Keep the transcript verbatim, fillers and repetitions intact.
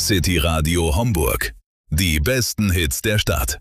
City Radio Homburg. Die besten Hits der Stadt.